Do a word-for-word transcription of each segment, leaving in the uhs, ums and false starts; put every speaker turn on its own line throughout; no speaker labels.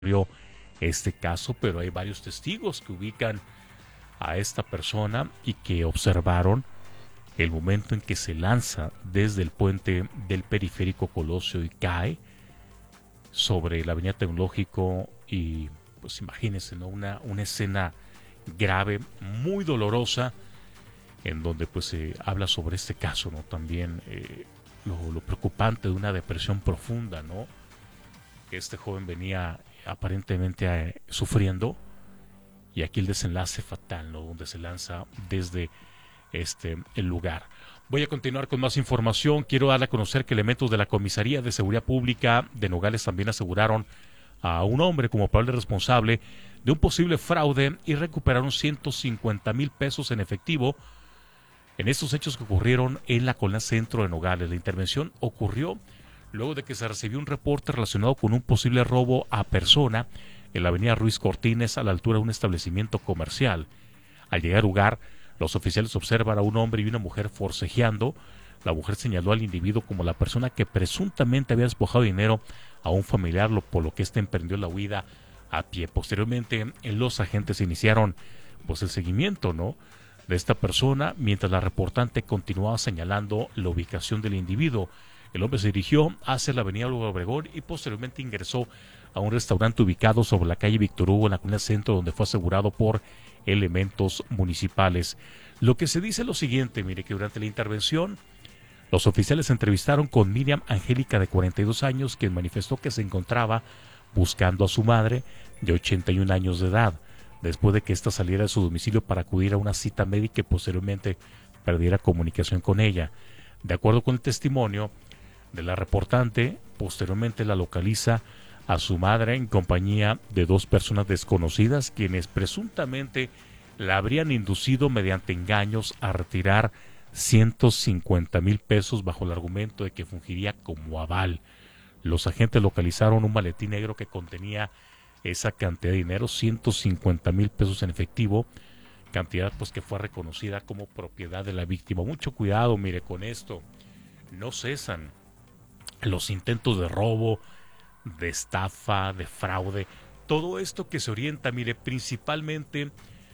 este caso, pero hay varios testigos que ubican a esta persona y que observaron el momento en que se lanza desde el puente del periférico Colosio y cae sobre la avenida Tecnológico. Y pues imagínense, ¿no? Una, una escena grave, muy dolorosa, en donde pues se habla sobre este caso, ¿no? También eh, lo, lo preocupante de una depresión profunda, ¿no? Que este joven venía aparentemente eh, sufriendo, y aquí el desenlace fatal, ¿no? Donde se lanza desde este el lugar. Voy a continuar con más información. Quiero dar a conocer que elementos de la Comisaría de Seguridad Pública de Nogales también aseguraron a un hombre como probable responsable de un posible fraude y recuperaron ciento cincuenta mil pesos en efectivo en estos hechos que ocurrieron en la colonia centro de Nogales. La intervención ocurrió luego de que se recibió un reporte relacionado con un posible robo a persona en la avenida Ruiz Cortines, a la altura de un establecimiento comercial. Al llegar al lugar, los oficiales observan a un hombre y una mujer forcejeando. La mujer señaló al individuo como la persona que presuntamente había despojado dinero a un familiar, por lo que éste emprendió la huida a pie. Posteriormente, los agentes iniciaron pues el seguimiento, ¿no?, de esta persona, mientras la reportante continuaba señalando la ubicación del individuo. El hombre se dirigió hacia la avenida Obregón y posteriormente ingresó a un restaurante ubicado sobre la calle Víctor Hugo en la colonia centro, donde fue asegurado por elementos municipales. Lo que se dice es lo siguiente, mire, que durante la intervención los oficiales se entrevistaron con Miriam Angélica, de cuarenta y dos años, quien manifestó que se encontraba buscando a su madre de ochenta y un años de edad, después de que ésta saliera de su domicilio para acudir a una cita médica y posteriormente perdiera comunicación con ella. De acuerdo con el testimonio de la reportante, posteriormente la localiza a su madre en compañía de dos personas desconocidas, quienes presuntamente la habrían inducido mediante engaños a retirar ciento cincuenta mil pesos bajo el argumento de que fungiría como aval. Los agentes localizaron un maletín negro que contenía esa cantidad de dinero, ciento cincuenta mil pesos en efectivo, cantidad pues que fue reconocida como propiedad de la víctima. Mucho cuidado, mire, con esto. No cesan los intentos de robo, de estafa, de fraude, todo esto que se orienta, mire, principalmente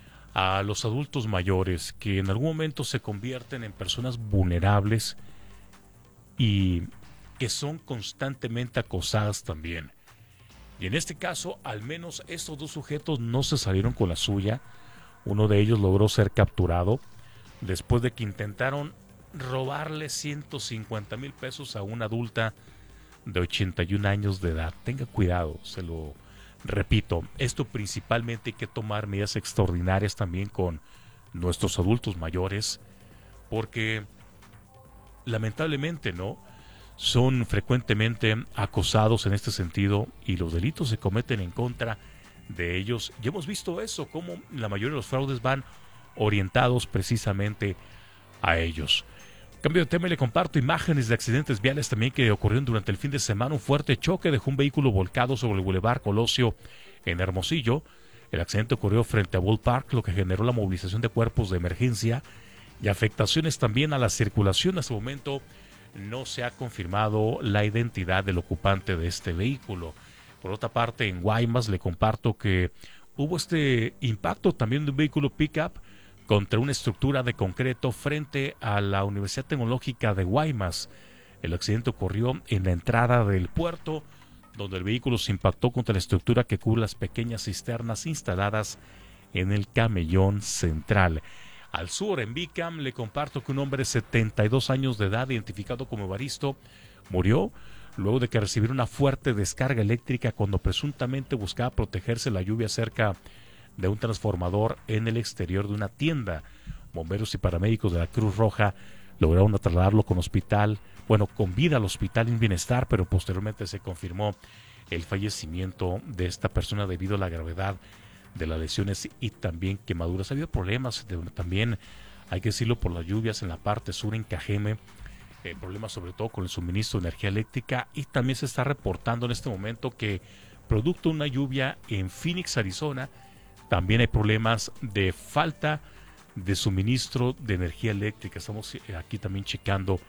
a los adultos mayores, que en algún momento se convierten en personas vulnerables y que son constantemente acosadas también. Y en este caso, al menos estos dos sujetos no se salieron con la suya. Uno de ellos logró ser capturado después de que intentaron robarle ciento cincuenta mil pesos a una adulta de ochenta y un años de edad. Tenga cuidado, se lo repito. Esto principalmente hay que tomar medidas extraordinarias también con nuestros adultos mayores, porque lamentablemente, ¿no?, son frecuentemente acosados en este sentido y los delitos se cometen en contra de ellos. Y hemos visto eso, cómo la mayoría de los fraudes van orientados precisamente a ellos. Cambio de tema y le comparto imágenes de accidentes viales también que ocurrieron durante el fin de semana. Un fuerte choque dejó un vehículo volcado sobre el Boulevard Colosio en Hermosillo. El accidente ocurrió frente a Bull Park, lo que generó la movilización de cuerpos de emergencia y afectaciones también a la circulación. Hasta el momento no se ha confirmado la identidad del ocupante de este vehículo. Por otra parte, en Guaymas le comparto que hubo este impacto también de un vehículo pick-up contra una estructura de concreto frente a la Universidad Tecnológica de Guaymas. El accidente ocurrió en la entrada del puerto, donde el vehículo se impactó contra la estructura que cubre las pequeñas cisternas instaladas en el camellón central. Al sur, en Bicam, le comparto que un hombre de setenta y dos años de edad, identificado como Evaristo, murió luego de que recibiera una fuerte descarga eléctrica cuando presuntamente buscaba protegerse de la lluvia cerca de un transformador en el exterior de una tienda. Bomberos y paramédicos de la Cruz Roja lograron trasladarlo con hospital, bueno, con vida al hospital en bienestar, pero posteriormente se confirmó el fallecimiento de esta persona debido a la gravedad de las lesiones y también quemaduras. Ha habido problemas de, también, hay que decirlo, por las lluvias en la parte sur, en Cajeme, eh, problemas sobre todo con el suministro de energía eléctrica, y también se está reportando en este momento que producto de una lluvia en Phoenix, Arizona, también hay problemas de falta de suministro de energía eléctrica. Estamos aquí también checando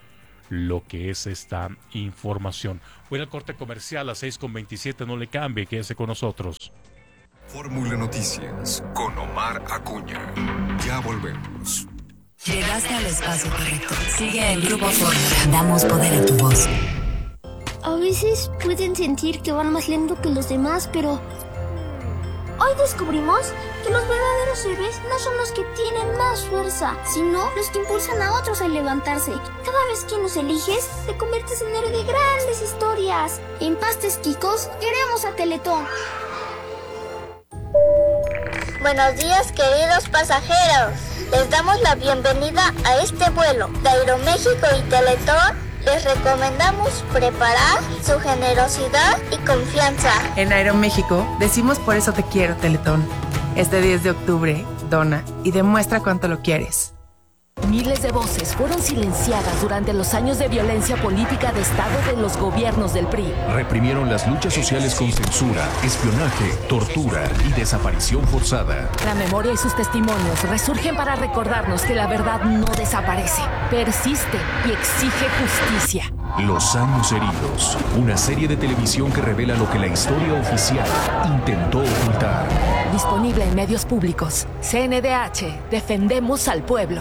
lo que es esta información. Voy al corte comercial a las seis con veintisiete, no le cambie, quédese con nosotros.
Fórmula Noticias con Omar Acuña. Ya volvemos.
Llegaste al espacio correcto. Sigue el Grupo Fórmula. Damos poder a tu voz.
A veces pueden sentir que van más lento que los demás, pero hoy descubrimos que los verdaderos héroes no son los que tienen más fuerza, sino los que impulsan a otros a levantarse. Cada vez que nos eliges, te conviertes en héroe de grandes historias. En Pastes Quicos, queremos a Teletón.
Buenos días, queridos pasajeros. Les damos la bienvenida a este vuelo de Aeroméxico y Teletón. Les recomendamos preparar su generosidad y confianza.
En Aeroméxico decimos por eso te quiero, Teletón. Este diez de octubre, dona y demuestra cuánto lo quieres.
Miles de voces fueron silenciadas durante los años de violencia política de Estado de los gobiernos del P R I.
Reprimieron las luchas sociales con censura, espionaje, tortura y desaparición forzada.
La memoria y sus testimonios resurgen para recordarnos que la verdad no desaparece, persiste y exige justicia.
Los años heridos, una serie de televisión que revela lo que la historia oficial intentó ocultar.
Disponible en medios públicos. C N D H, defendemos al pueblo.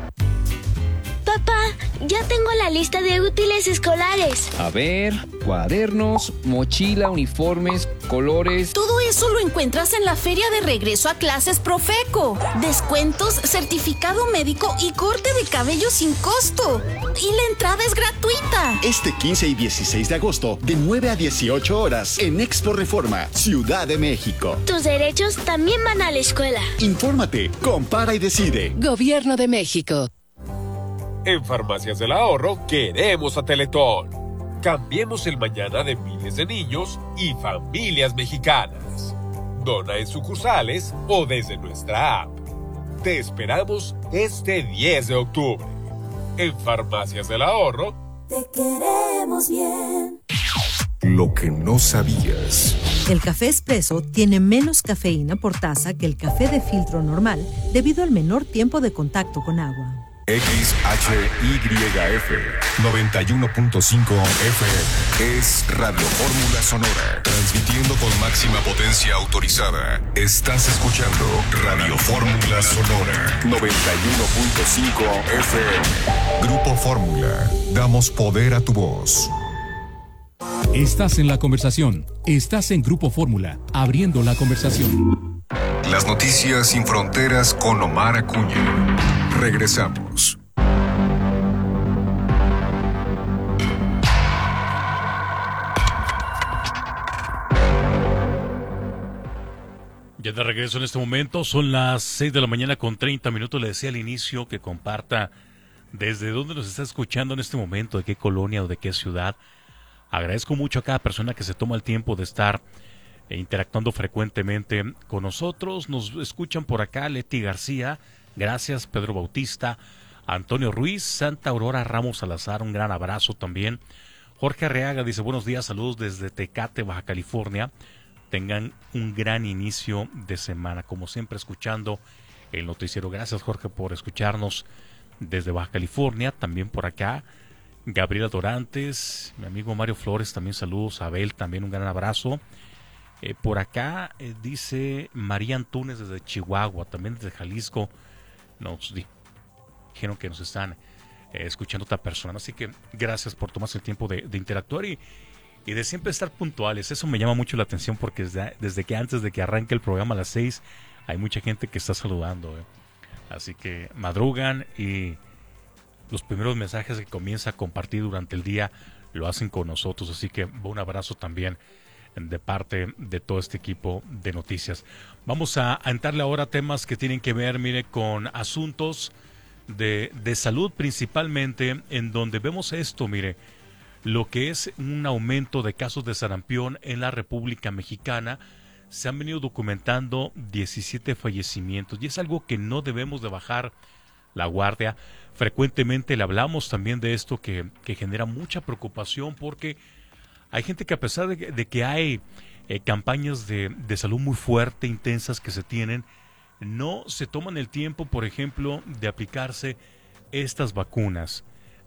Papá, ya tengo la lista de útiles escolares.
A ver, cuadernos, mochila, uniformes, colores.
Todo eso lo encuentras en la feria de regreso a clases Profeco. Descuentos, certificado médico y corte de cabello sin costo. Y la entrada es gratuita.
Este quince y dieciséis de agosto, de nueve a dieciocho horas, en Expo Reforma, Ciudad de México.
Tus derechos también van a la escuela.
Infórmate, compara y decide.
Gobierno de México.
En Farmacias del Ahorro queremos a Teletón. Cambiemos el mañana de miles de niños y familias mexicanas. Dona en sucursales o desde nuestra app. Te esperamos este diez de octubre. En Farmacias del Ahorro.
Te queremos bien.
Lo que no sabías.
El café expreso tiene menos cafeína por taza que el café de filtro normal debido al menor tiempo de contacto con agua.
X H Y F noventa y uno punto cinco F M es Radio Fórmula Sonora, transmitiendo con máxima potencia autorizada. Estás escuchando Radio Fórmula Sonora noventa y uno punto cinco F M. Grupo Fórmula, damos poder a tu voz.
Estás en la conversación. Estás en Grupo Fórmula, abriendo la conversación.
Las noticias sin fronteras con Omar Acuña. Regresamos.
Ya de regreso en este momento, son las seis de la mañana con treinta minutos. Le decía al inicio que comparta desde dónde nos está escuchando en este momento, de qué colonia o de qué ciudad. Agradezco mucho a cada persona que se toma el tiempo de estar interactuando frecuentemente con nosotros. Nos escuchan por acá Leti García, gracias. Pedro Bautista, Antonio Ruiz, Santa Aurora Ramos Salazar, un gran abrazo también. Jorge Arreaga dice buenos días, saludos desde Tecate, Baja California. Tengan un gran inicio de semana, como siempre escuchando el noticiero. Gracias, Jorge, por escucharnos desde Baja California. También por acá Gabriela Dorantes, mi amigo Mario Flores, también saludos. Abel, también un gran abrazo. Eh, por acá eh, dice María Antunes desde Chihuahua, también desde Jalisco. Nos dijeron que nos están eh, escuchando otra persona. Así que gracias por tomarse el tiempo de, de interactuar y, y de siempre estar puntuales. Eso me llama mucho la atención porque desde, desde que antes de que arranque el programa a las seis hay mucha gente que está saludando. Eh. Así que madrugan y los primeros mensajes que comienza a compartir durante el día lo hacen con nosotros. Así que un abrazo también de parte de todo este equipo de noticias. Vamos a, a entrarle ahora a temas que tienen que ver, mire, con asuntos de, de salud principalmente, en donde vemos esto, mire, lo que es un aumento de casos de sarampión en la República Mexicana. Se han venido documentando diecisiete fallecimientos y es algo que no debemos de bajar la guardia. Frecuentemente le hablamos también de esto que, que genera mucha preocupación porque hay gente que a pesar de que, de que hay eh, campañas de, de salud muy fuerte, intensas que se tienen, no se toman el tiempo, por ejemplo, de aplicarse estas vacunas.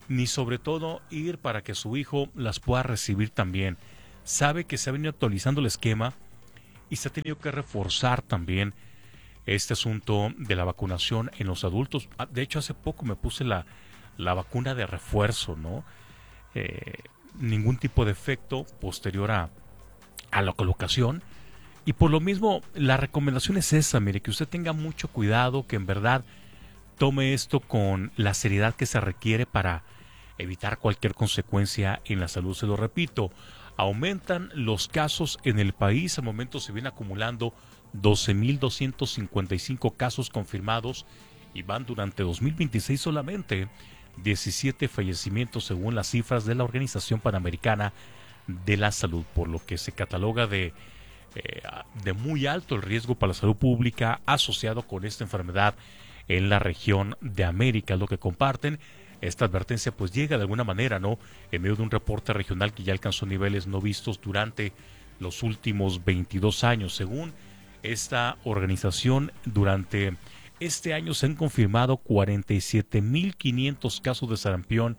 ni sobre todo ir para que su hijo las pueda recibir también. Sabe que se ha venido actualizando el esquema y se ha tenido que reforzar también este asunto de la vacunación en los adultos. De hecho, hace poco me puse la, la vacuna de refuerzo, ¿no? Eh, ningún tipo de efecto posterior a, a la colocación. Y por lo mismo, la recomendación es esa, mire, que usted tenga mucho cuidado, que en verdad tome esto con la seriedad que se requiere para evitar cualquier consecuencia en la salud. Se lo repito, aumentan los casos en el país. Al momento se vienen acumulando doce mil doscientos cincuenta y cinco casos confirmados y van durante dos mil veintiséis solamente diecisiete fallecimientos según las cifras de la Organización Panamericana de la Salud, por lo que se cataloga de, eh, de muy alto el riesgo para la salud pública asociado con esta enfermedad en la región de América. Lo que comparten, esta advertencia pues llega de alguna manera, ¿no?, en medio de un reporte regional que ya alcanzó niveles no vistos durante los últimos veintidós años. Según esta organización, durante este año se han confirmado cuarenta y siete mil quinientos casos de sarampión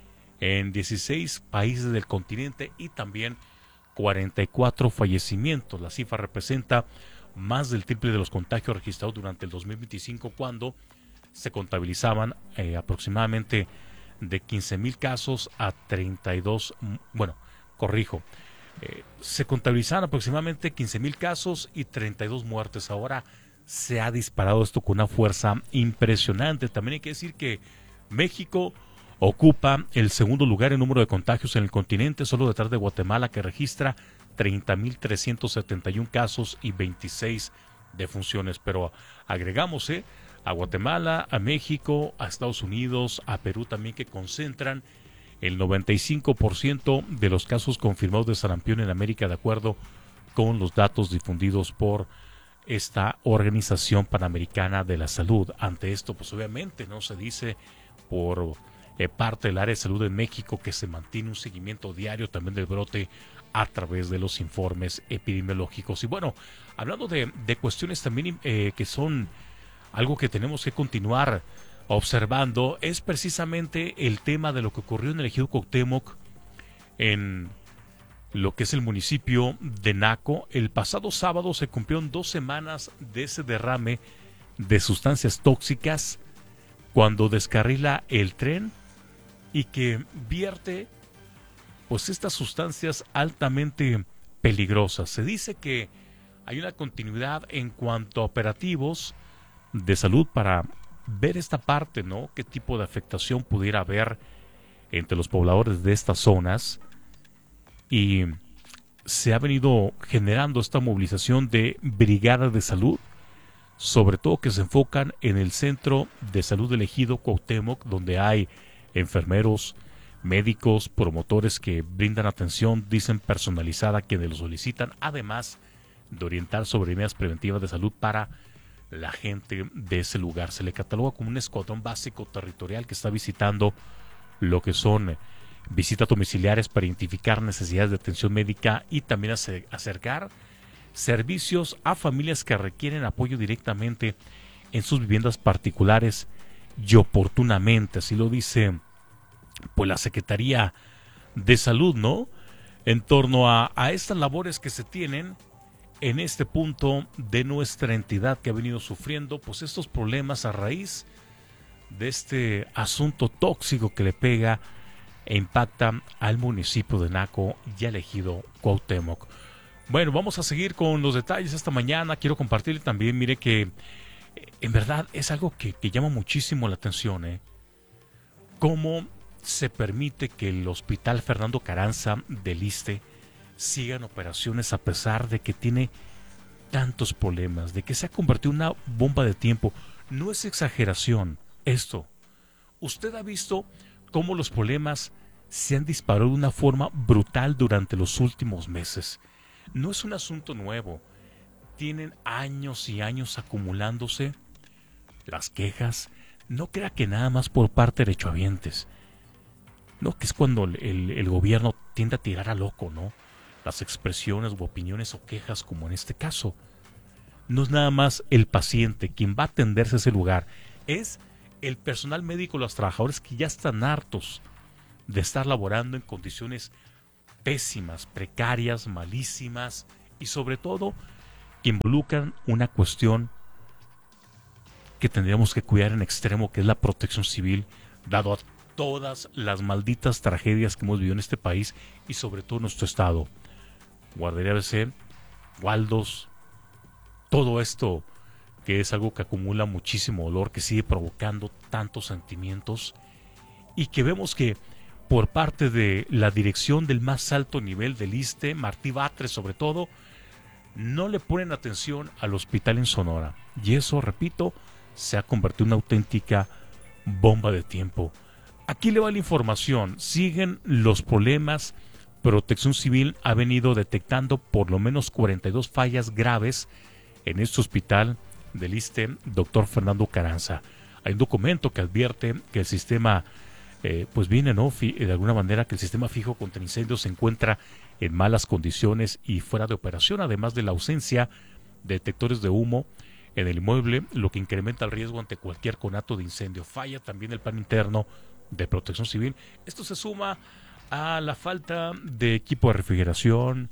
en dieciséis países del continente y también cuarenta y cuatro fallecimientos. La cifra representa más del triple de los contagios registrados durante el dos mil veinticinco, cuando se contabilizaban eh, aproximadamente de quince mil casos a treinta y dos, bueno, corrijo, eh, se contabilizaban aproximadamente quince mil casos y treinta y dos muertes. Ahora se ha disparado esto con una fuerza impresionante. También hay que decir que México ocupa el segundo lugar en número de contagios en el continente, solo detrás de Guatemala, que registra treinta mil trescientos setenta y uno casos y veintiséis defunciones. Pero agregamos eh, a Guatemala, a México, a Estados Unidos, a Perú también, que concentran el noventa y cinco por ciento de los casos confirmados de sarampión en América, de acuerdo con los datos difundidos por esta Organización Panamericana de la Salud. Ante esto, pues obviamente no se dice por eh, parte del área de salud de México que se mantiene un seguimiento diario también del brote a través de los informes epidemiológicos. Y bueno, hablando de, de cuestiones también eh, que son algo que tenemos que continuar observando, es precisamente el tema de lo que ocurrió en el ejido Cuauhtémoc, en lo que es el municipio de Naco. El pasado sábado se cumplieron dos semanas de ese derrame de sustancias tóxicas cuando descarrila el tren y que vierte pues estas sustancias altamente peligrosas. Se dice que hay una continuidad en cuanto a operativos de salud para ver esta parte, ¿no? Qué tipo de afectación pudiera haber entre los pobladores de estas zonas. Y se ha venido generando esta movilización de brigadas de salud, sobre todo que se enfocan en el centro de salud del ejido Cuauhtémoc, donde hay enfermeros, médicos, promotores que brindan atención, dicen personalizada a quienes lo solicitan, además de orientar sobre medidas preventivas de salud para la gente de ese lugar. Se le cataloga como un escuadrón básico territorial que está visitando lo que son visitas domiciliares para identificar necesidades de atención médica y también acercar servicios a familias que requieren apoyo directamente en sus viviendas particulares y oportunamente. Así lo dice pues la Secretaría de Salud, ¿no?, en torno a, a estas labores que se tienen en este punto de nuestra entidad, que ha venido sufriendo pues estos problemas a raíz de este asunto tóxico que le pega e impacta al municipio de Naco y al ejido Cuauhtémoc. Bueno, vamos a seguir con los detalles esta mañana. Quiero compartirle también, mire, que en verdad es algo que, que llama muchísimo la atención, ¿eh? Cómo se permite que el Hospital Fernando Carranza del Iste sigan operaciones a pesar de que tiene tantos problemas, de que se ha convertido en una bomba de tiempo. No es exageración esto. Usted ha visto cómo los problemas se han disparado de una forma brutal durante los últimos meses. No es un asunto nuevo. Tienen años y años acumulándose las quejas. No crea que nada más por parte de derechohabientes. No, que es cuando el, el, el gobierno tiende a tirar a loco, ¿no? Las expresiones u opiniones o quejas, como en este caso. No es nada más el paciente quien va a atenderse a ese lugar. Es el personal médico, los trabajadores que ya están hartos de estar laborando en condiciones pésimas, precarias, malísimas y sobre todo que involucran una cuestión que tendríamos que cuidar en extremo, que es la protección civil, dado a todas las malditas tragedias que hemos vivido en este país y sobre todo en nuestro estado. Guardería B C, Waldos, todo esto que es algo que acumula muchísimo dolor, que sigue provocando tantos sentimientos y que vemos que por parte de la dirección del más alto nivel del ISSSTE, Martí Batres sobre todo, no le ponen atención al hospital en Sonora. Y eso, repito, se ha convertido en una auténtica bomba de tiempo. Aquí le va la información. Siguen los problemas. Protección Civil ha venido detectando por lo menos cuarenta y dos fallas graves en este hospital del ISSSTE, doctor Fernando Carranza. Hay un documento que advierte que el sistema, eh, pues viene, ¿no? Fi- de alguna manera que el sistema fijo contra incendios se encuentra en malas condiciones y fuera de operación, además de la ausencia de detectores de humo en el inmueble, lo que incrementa el riesgo ante cualquier conato de incendio. Falla también el plan interno de Protección Civil. Esto se suma a la falta de equipo de refrigeración,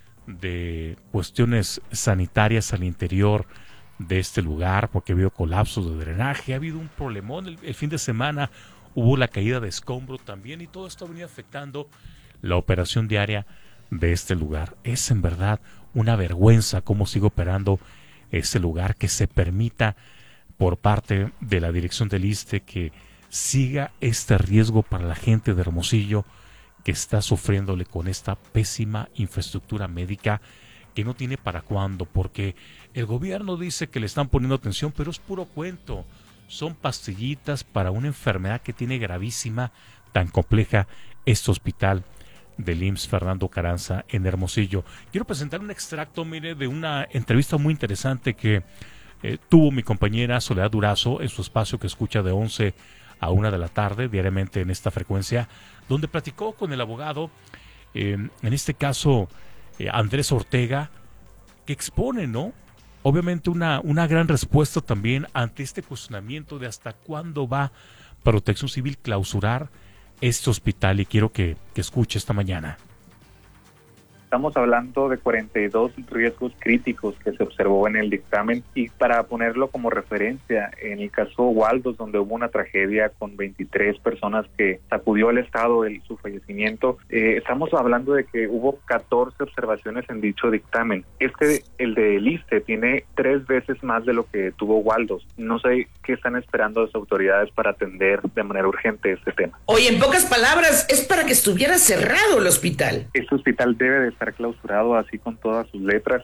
de cuestiones sanitarias al interior de este lugar, porque ha habido colapsos de drenaje, ha habido un problemón. El, el fin de semana hubo la caída de escombro también y todo esto ha venido afectando la operación diaria de este lugar. Es en verdad una vergüenza cómo sigue operando este lugar, que se permita por parte de la dirección del ISSSTE que siga este riesgo para la gente de Hermosillo que está sufriéndole con esta pésima infraestructura médica que no tiene para cuándo, porque el gobierno dice que le están poniendo atención, pero es puro cuento. Son pastillitas para una enfermedad que tiene gravísima, tan compleja, este hospital del I M S S Fernando Carranza en Hermosillo. Quiero presentar un extracto, mire, de una entrevista muy interesante que eh, tuvo mi compañera Soledad Durazo en su espacio que escucha de once a una de la tarde diariamente en esta frecuencia, donde platicó con el abogado, eh, en este caso eh, Andrés Ortega, que expone, ¿no? Obviamente una, una gran respuesta también ante este cuestionamiento de hasta cuándo va Protección Civil clausurar este hospital, y quiero que, que escuche esta mañana.
Estamos hablando de cuarenta y dos riesgos críticos que se observó en el dictamen, y para ponerlo como referencia, en el caso Waldos, donde hubo una tragedia con veintitrés personas que sacudió al Estado el, su fallecimiento, eh, estamos hablando de que hubo catorce observaciones en dicho dictamen. Este, el de ISSSTE, tiene tres veces más de lo que tuvo Waldos. No sé qué están esperando las autoridades para atender de manera urgente este tema.
Oye, en pocas palabras, es para que estuviera cerrado el hospital.
Este hospital debe de estar clausurado así con todas sus letras,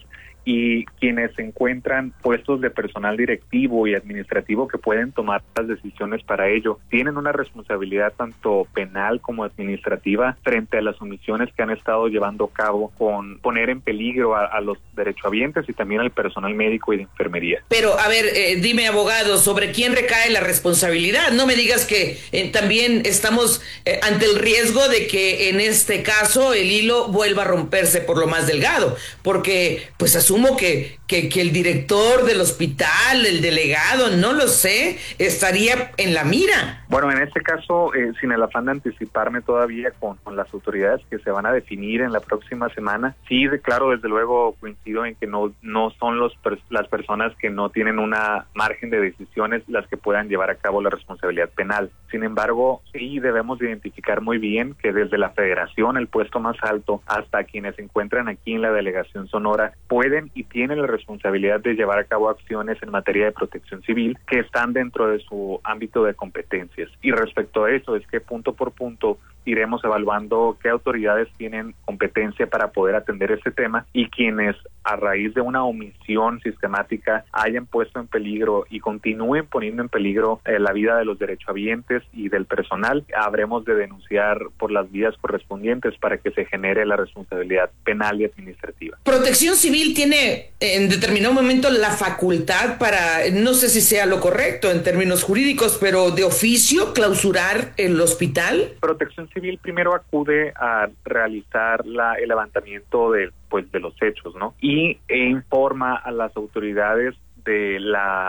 y quienes se encuentran puestos de personal directivo y administrativo que pueden tomar las decisiones para ello tienen una responsabilidad tanto penal como administrativa frente a las omisiones que han estado llevando a cabo, con poner en peligro a, a los derechohabientes y también al personal médico y de enfermería.
Pero, a ver, eh, dime, abogado, ¿sobre quién recae la responsabilidad? No me digas que eh, también estamos eh, ante el riesgo de que en este caso el hilo vuelva a romperse por lo más delgado, porque pues asumo que, que, que el director del hospital, el delegado, no lo sé, estaría en la mira.
Bueno, en este caso, eh, sin el afán de anticiparme todavía con, con las autoridades que se van a definir en la próxima semana, sí, de, claro, desde luego coincido en que no, no son los las personas que no tienen una margen de decisiones las que puedan llevar a cabo la responsabilidad penal. Sin embargo, sí debemos identificar muy bien que desde la federación, el puesto más alto, hasta quienes se encuentran aquí en la delegación Sonora, pueden y tienen la responsabilidad de llevar a cabo acciones en materia de protección civil que están dentro de su ámbito de competencias. Y respecto a eso, es que punto por punto iremos evaluando qué autoridades tienen competencia para poder atender este tema, y quienes a raíz de una omisión sistemática hayan puesto en peligro y continúen poniendo en peligro eh, la vida de los derechohabientes y del personal, habremos de denunciar por las vías correspondientes para que se genere la responsabilidad penal y administrativa.
Protección Civil tiene en determinado momento la facultad para, no sé si sea lo correcto en términos jurídicos, pero de oficio clausurar el hospital.
Protección Civil primero acude a realizar la, el levantamiento de, pues, de los hechos, ¿no? Y e informa a las autoridades de la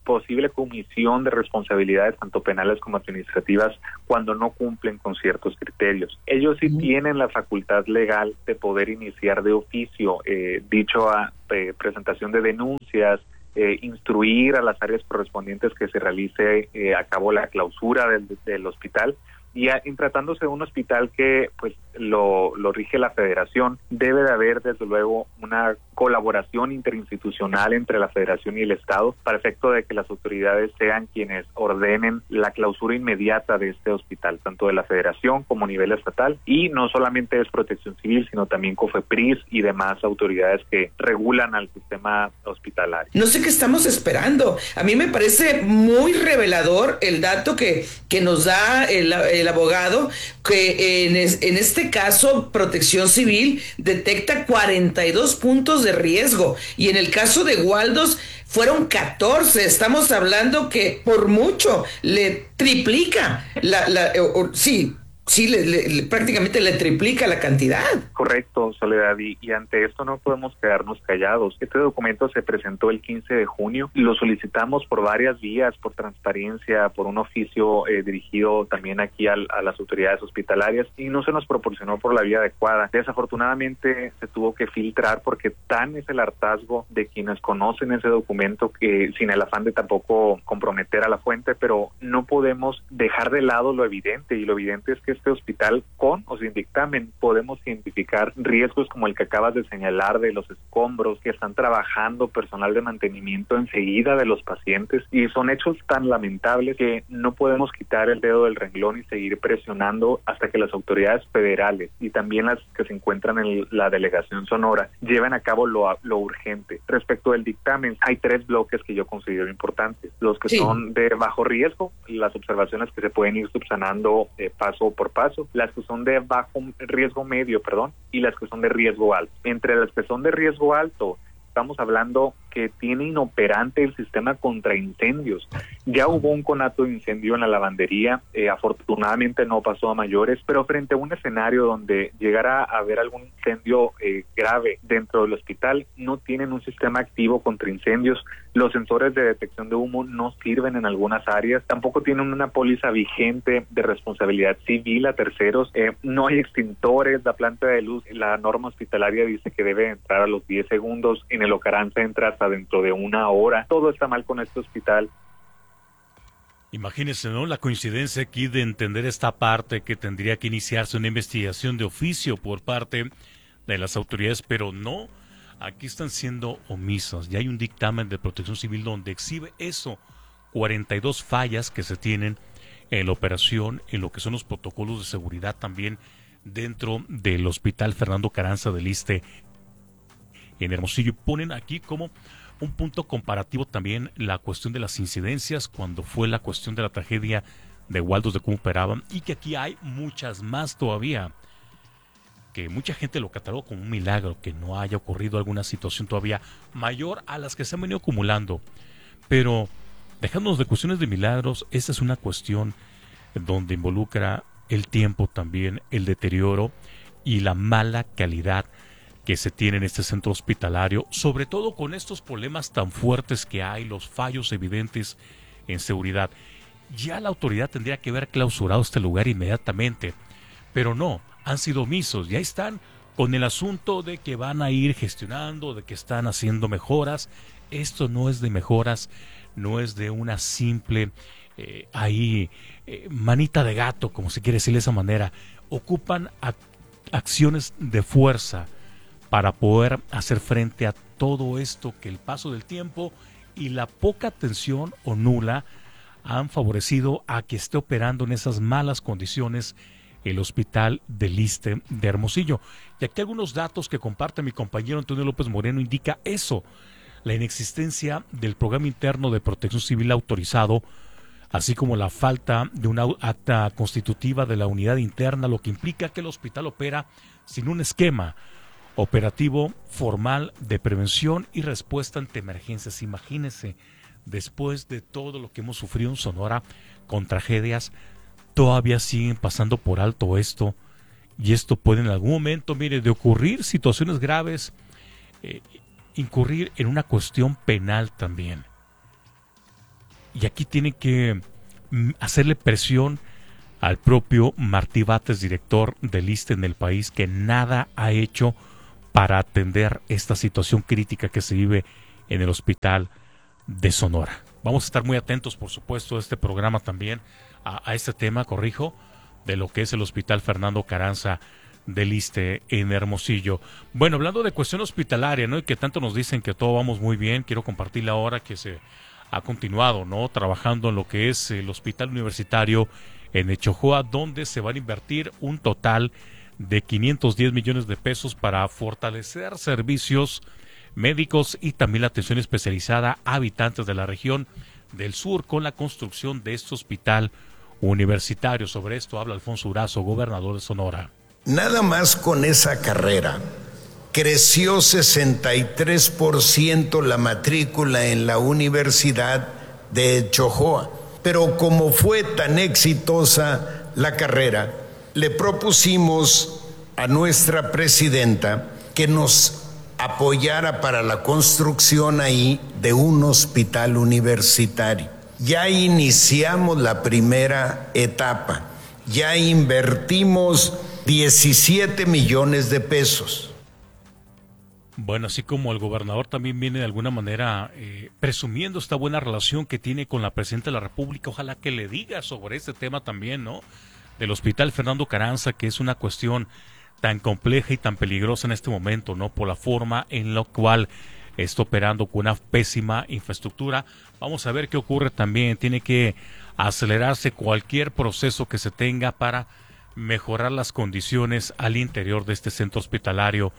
posible comisión de responsabilidades tanto penales como administrativas cuando no cumplen con ciertos criterios. Ellos sí tienen la facultad legal de poder iniciar de oficio eh, dicho a eh, presentación de denuncias, eh, instruir a las áreas correspondientes que se realice eh, a cabo la clausura del, del hospital. Y a, en tratándose de un hospital que pues lo, lo rige la federación, debe de haber desde luego una colaboración interinstitucional entre la federación y el estado para efecto de que las autoridades sean quienes ordenen la clausura inmediata de este hospital, tanto de la federación como a nivel estatal, y no solamente es Protección Civil, sino también COFEPRIS y demás autoridades que regulan al sistema hospitalario.
No sé qué estamos esperando. A mí me parece muy revelador el dato que, que nos da el, el abogado, que en, es, en este caso Protección Civil detecta cuarenta y dos puntos de riesgo, y en el caso de Waldos fueron catorce. Estamos hablando que por mucho le triplica la, la o, o, sí, sí, le, le, prácticamente le triplica la cantidad.
Correcto, Soledad, y, y ante esto no podemos quedarnos callados. Este documento se presentó el quince de junio, lo solicitamos por varias vías, por transparencia, por un oficio eh, dirigido también aquí al, a las autoridades hospitalarias, y no se nos proporcionó por la vía adecuada. Desafortunadamente se tuvo que filtrar porque tan es el hartazgo de quienes conocen ese documento, que sin el afán de tampoco comprometer a la fuente, pero no podemos dejar de lado lo evidente, y lo evidente es que este hospital, con o sin dictamen, podemos identificar riesgos como el que acabas de señalar de los escombros, que están trabajando personal de mantenimiento enseguida de los pacientes, y son hechos tan lamentables que no podemos quitar el dedo del renglón y seguir presionando hasta que las autoridades federales y también las que se encuentran en la delegación Sonora lleven a cabo lo, lo urgente. Respecto del dictamen, hay tres bloques que yo considero importantes: los que sí. son de bajo riesgo, las observaciones que se pueden ir subsanando eh, paso por paso, las que son de bajo riesgo medio, perdón, y las que son de riesgo alto. Entre las que son de riesgo alto, estamos hablando que tiene inoperante el sistema contra incendios. Ya hubo un conato de incendio en la lavandería, eh, afortunadamente no pasó a mayores, pero frente a un escenario donde llegara a haber algún incendio eh, grave dentro del hospital, no tienen un sistema activo contra incendios. Los sensores de detección de humo no sirven en algunas áreas, tampoco tienen una póliza vigente de responsabilidad civil a terceros, eh, no hay extintores, la planta de luz, la norma hospitalaria dice que debe entrar a los diez segundos, en el Ocaranza entra hasta dentro de una hora. Todo está mal con este hospital.
Imagínense, ¿no? La coincidencia aquí de entender esta parte, que tendría que iniciarse una investigación de oficio por parte de las autoridades, pero no, aquí están siendo omisas. Ya hay un dictamen de Protección Civil donde exhibe eso, cuarenta y dos fallas que se tienen en la operación, en lo que son los protocolos de seguridad también dentro del Hospital Fernando Carranza del Iste en Hermosillo. Ponen aquí como un punto comparativo también la cuestión de las incidencias cuando fue la cuestión de la tragedia de Waldos, de cómo operaban, y que aquí hay muchas más todavía, que mucha gente lo catalogó como un milagro que no haya ocurrido alguna situación todavía mayor a las que se han venido acumulando. Pero dejándonos de cuestiones de milagros, esta es una cuestión donde involucra el tiempo también, el deterioro y la mala calidad que se tiene en este centro hospitalario, sobre todo con estos problemas tan fuertes que hay, los fallos evidentes en seguridad. Ya la autoridad tendría que haber clausurado este lugar inmediatamente, pero no, han sido omisos, ya están con el asunto de que van a ir gestionando, de que están haciendo mejoras. Esto no es de mejoras, no es de una simple eh, ahí eh, manita de gato, como se quiere decir de esa manera. Ocupan ac- acciones de fuerza para poder hacer frente a todo esto que el paso del tiempo y la poca atención o nula han favorecido a que esté operando en esas malas condiciones el Hospital del Iste de Hermosillo. Y aquí algunos datos que comparte mi compañero Antonio López Moreno indica eso: la inexistencia del programa interno de protección civil autorizado, así como la falta de una acta constitutiva de la unidad interna, lo que implica que el hospital opera sin un esquema operativo formal de prevención y respuesta ante emergencias. Imagínense, después de todo lo que hemos sufrido en Sonora con tragedias, todavía siguen pasando por alto esto, y esto puede en algún momento, mire, de ocurrir situaciones graves, eh, incurrir en una cuestión penal también. y aquí tiene que mm, hacerle presión al propio Martí Batres, director del I S S S T E en el país, que nada ha hecho para atender esta situación crítica que se vive en el hospital de Sonora. Vamos a estar muy atentos, por supuesto, a este programa también, a, a este tema, corrijo, de lo que es el Hospital Fernando Carranza del I S S S T E en Hermosillo. Bueno, hablando de cuestión hospitalaria, ¿no? Y que tanto nos dicen que todo vamos muy bien, quiero compartirle ahora que se ha continuado, ¿no? Trabajando en lo que es el Hospital Universitario en Echojoa, donde se van a invertir un total de quinientos diez millones de pesos para fortalecer servicios médicos y también la atención especializada a habitantes de la región del sur con la construcción de este hospital universitario. Sobre esto habla Alfonso Durazo, gobernador de Sonora.
Nada más con esa carrera creció sesenta y tres por ciento la matrícula en la Universidad de Echojoa, pero como fue tan exitosa la carrera, le propusimos a nuestra presidenta que nos apoyara para la construcción ahí de un hospital universitario. Ya iniciamos la primera etapa, ya invertimos diecisiete millones de pesos.
Bueno, así como el gobernador también viene de alguna manera eh, presumiendo esta buena relación que tiene con la presidenta de la República, ojalá que le diga sobre este tema también, ¿no? Del Hospital Fernando Carranza, que es una cuestión tan compleja y tan peligrosa en este momento, ¿no? Por la forma en la cual está operando con una pésima infraestructura. Vamos a ver qué ocurre también. Tiene que acelerarse cualquier proceso que se tenga para mejorar las condiciones al interior de este centro hospitalario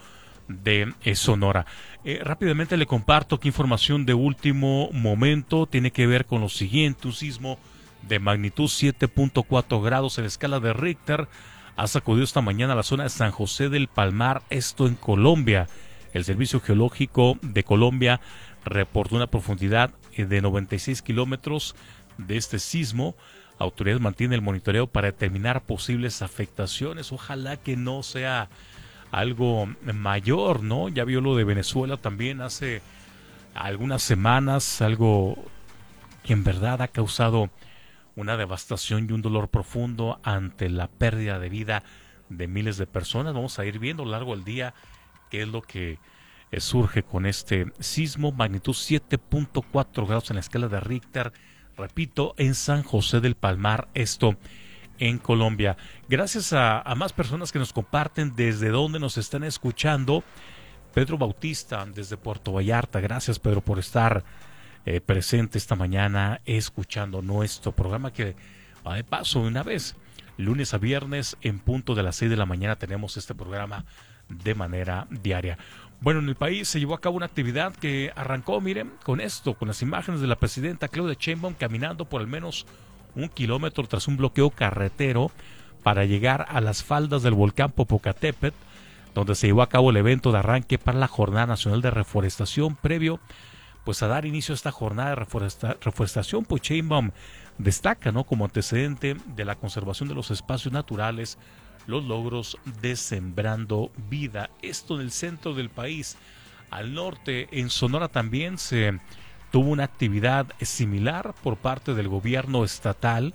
de eh, Sonora. Eh, rápidamente le comparto que información de último momento tiene que ver con lo siguiente. Un sismo de magnitud siete punto cuatro grados en la escala de Richter ha sacudido esta mañana la zona de San José del Palmar, esto en Colombia. El Servicio Geológico de Colombia reportó una profundidad de noventa y seis kilómetros de este sismo. Autoridades mantienen el monitoreo para determinar posibles afectaciones. Ojalá que no sea algo mayor, ¿no? Ya vio lo de Venezuela también hace algunas semanas, algo que en verdad ha causado una devastación y un dolor profundo ante la pérdida de vida de miles de personas. Vamos a ir viendo a lo largo del día qué es lo que eh, surge con este sismo, magnitud siete punto cuatro grados en la escala de Richter, repito, en San José del Palmar, esto en Colombia. Gracias a, a más personas que nos comparten desde donde nos están escuchando. Pedro Bautista, desde Puerto Vallarta, gracias Pedro por estar Eh, presente esta mañana escuchando nuestro programa, que va de paso de una vez, lunes a viernes en punto de las seis de la mañana tenemos este programa de manera diaria. Bueno, en el país se llevó a cabo una actividad que arrancó, miren, con esto, con las imágenes de la presidenta Claudia Sheinbaum caminando por al menos un kilómetro tras un bloqueo carretero para llegar a las faldas del volcán Popocatépetl, donde se llevó a cabo el evento de arranque para la Jornada Nacional de Reforestación. Previo pues a dar inicio a esta jornada de reforesta, reforestación, pues Sheinbaum destaca, ¿no?, como antecedente de la conservación de los espacios naturales, los logros de Sembrando Vida. Esto en el centro del país. Al norte, en Sonora también se tuvo una actividad similar por parte del gobierno estatal,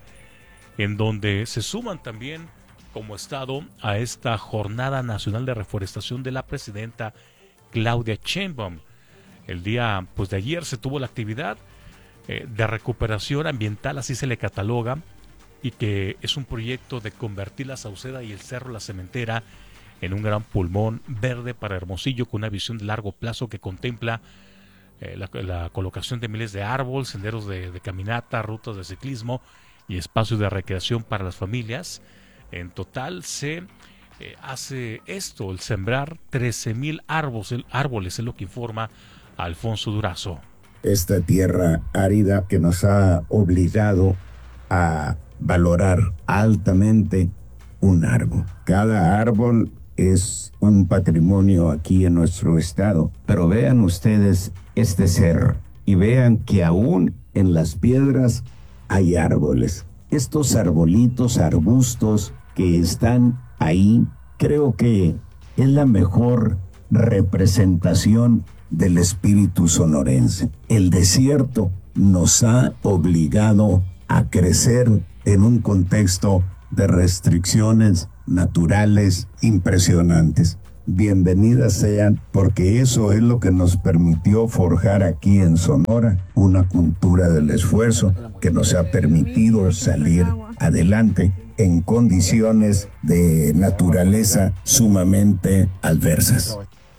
en donde se suman también como estado a esta Jornada Nacional de Reforestación de la presidenta Claudia Sheinbaum. El día pues de ayer se tuvo la actividad eh, de recuperación ambiental, así se le cataloga, y que es un proyecto de convertir la Sauceda y el Cerro La Cementera en un gran pulmón verde para Hermosillo, con una visión de largo plazo que contempla eh, la, la colocación de miles de árboles, senderos de, de caminata, rutas de ciclismo y espacios de recreación para las familias. En total se eh, hace esto, el sembrar trece mil árboles, árboles, es lo que informa Alfonso Durazo.
Esta tierra árida que nos ha obligado a valorar altamente un árbol. Cada árbol es un patrimonio aquí en nuestro estado. Pero vean ustedes este cerro y vean que aún en las piedras hay árboles. Estos arbolitos, arbustos que están ahí, creo que es la mejor representación del espíritu sonorense. El desierto nos ha obligado a crecer en un contexto de restricciones naturales impresionantes. Bienvenidas sean, porque eso es lo que nos permitió forjar aquí en Sonora una cultura del esfuerzo que nos ha permitido salir adelante en condiciones de naturaleza sumamente adversas.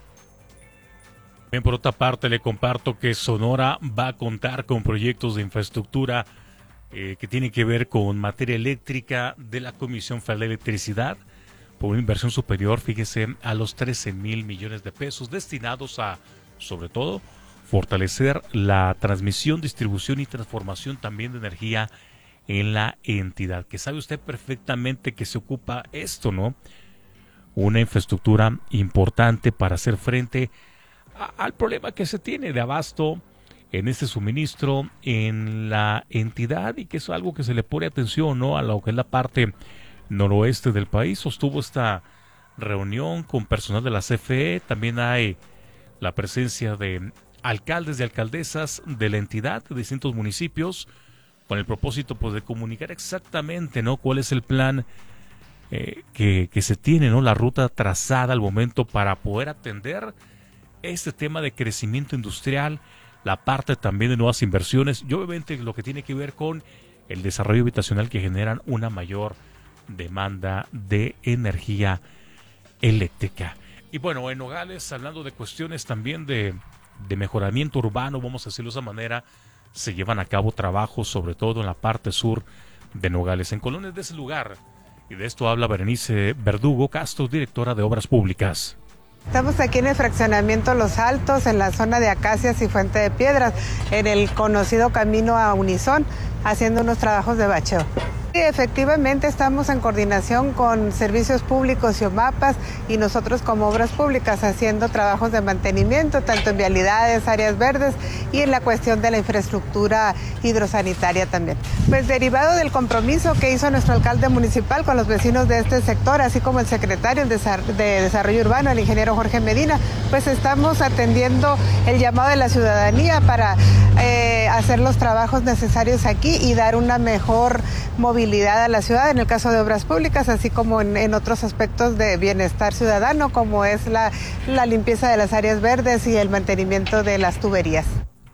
Bien, por otra parte, le comparto que Sonora va a contar con proyectos de infraestructura eh, que tienen que ver con materia eléctrica de la Comisión Federal de Electricidad, por una inversión superior, fíjese, a los trece mil millones de pesos, destinados a, sobre todo, fortalecer la transmisión, distribución y transformación también de energía en la entidad. Que sabe usted perfectamente que se ocupa esto, ¿no? Una infraestructura importante para hacer frente a, al problema que se tiene de abasto en este suministro en la entidad, y que es algo que se le pone atención, ¿no? A lo que es la parte noroeste del país. Sostuvo esta reunión con personal de la C F E. También hay la presencia de alcaldes y alcaldesas de la entidad, de distintos municipios, con el propósito pues de comunicar exactamente, ¿no?, cuál es el plan eh, que, que se tiene, ¿no?, la ruta trazada al momento para poder atender este tema de crecimiento industrial, la parte también de nuevas inversiones y obviamente lo que tiene que ver con el desarrollo habitacional, que generan una mayor demanda de energía eléctrica. Y bueno, en Nogales, hablando de cuestiones también de, de mejoramiento urbano, vamos a decirlo de esa manera, se llevan a cabo trabajos sobre todo en la parte sur de Nogales, en colonias de ese lugar. Y de esto habla Berenice Verdugo Castro, directora de Obras Públicas.
Estamos aquí en el fraccionamiento Los Altos, en la zona de Acacias y Fuente de Piedras, en el conocido camino a Unison, haciendo unos trabajos de bacheo. Sí, efectivamente estamos en coordinación con servicios públicos y OMAPAS y nosotros como Obras Públicas haciendo trabajos de mantenimiento, tanto en vialidades, áreas verdes y en la cuestión de la infraestructura hidrosanitaria también. Pues derivado del compromiso que hizo nuestro alcalde municipal con los vecinos de este sector, así como el secretario de Desarrollo Urbano, el ingeniero Jorge Medina, pues estamos atendiendo el llamado de la ciudadanía para eh, hacer los trabajos necesarios aquí y dar una mejor movilidad a la ciudad, en el caso de Obras Públicas, así como en, en otros aspectos de bienestar ciudadano, como es la, la limpieza de las áreas verdes y el mantenimiento de las tuberías.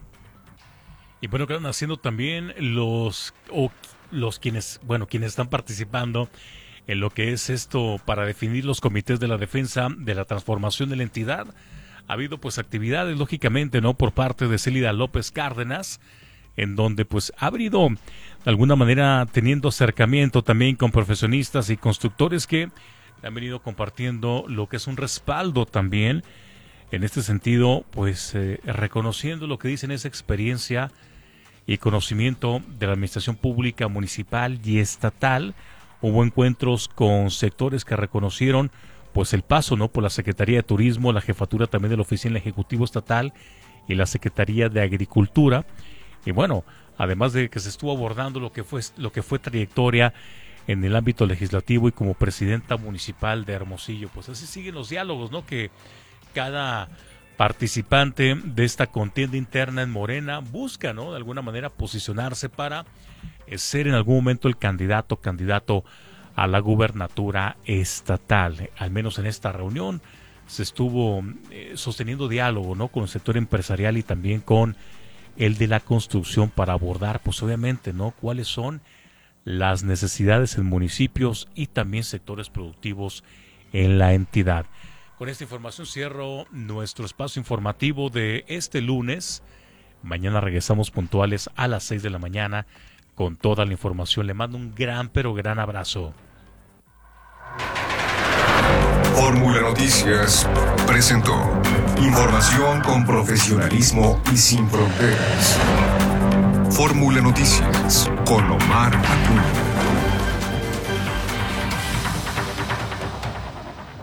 Y bueno, que están haciendo también los, o los quienes, bueno, quienes están participando en lo que es esto para definir los comités de la defensa de la transformación de la entidad. Ha habido pues actividades, lógicamente, ¿no?, por parte de Célida López Cárdenas, en donde pues ha habido de alguna manera teniendo acercamiento también con profesionistas y constructores que han venido compartiendo lo que es un respaldo también en este sentido, pues eh, reconociendo lo que dicen esa experiencia y conocimiento de la administración pública municipal y estatal. Hubo encuentros con sectores que reconocieron pues el paso, ¿no?, por la Secretaría de Turismo, la jefatura también de la Oficina Ejecutivo Estatal y la Secretaría de Agricultura. Y bueno, además de que se estuvo abordando lo que fue lo que fue trayectoria en el ámbito legislativo y como presidenta municipal de Hermosillo, pues así siguen los diálogos, ¿no?, que cada participante de esta contienda interna en Morena busca, ¿no?, de alguna manera posicionarse para ser en algún momento el candidato candidato a la gubernatura estatal. Al menos en esta reunión se estuvo eh, sosteniendo diálogo, ¿no?, con el sector empresarial y también con el de la construcción para abordar, pues obviamente, ¿no?, cuáles son las necesidades en municipios y también sectores productivos en la entidad. Con esta información cierro nuestro espacio informativo de este lunes. Mañana regresamos puntuales a las seis de la mañana con toda la información. Le mando un gran, pero gran abrazo.
Fórmula Noticias presentó información con profesionalismo y sin fronteras. Fórmula Noticias con Omar Acuña.